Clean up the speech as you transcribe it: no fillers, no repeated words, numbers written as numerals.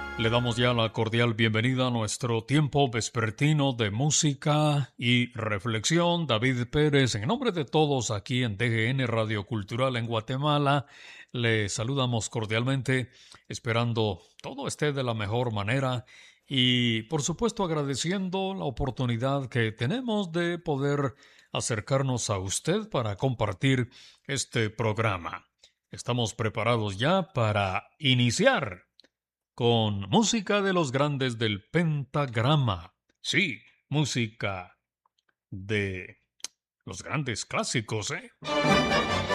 Le damos ya la cordial bienvenida a nuestro tiempo vespertino de música y reflexión. David Pérez, en nombre de todos aquí en DGN Radio Cultural en Guatemala, le saludamos cordialmente, esperando todo esté de la mejor manera y, por supuesto, agradeciendo la oportunidad que tenemos de poder acercarnos a usted para compartir este programa. Estamos preparados ya para iniciar con música de los grandes del pentagrama. Sí, música de los grandes clásicos, ¿eh?